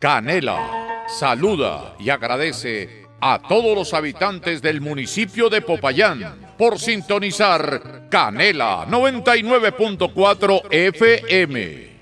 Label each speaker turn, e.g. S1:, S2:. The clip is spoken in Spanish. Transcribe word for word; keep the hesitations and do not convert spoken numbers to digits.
S1: Canela saluda y agradece a todos los habitantes del municipio de Popayán por sintonizar Canela noventa y nueve punto cuatro F M.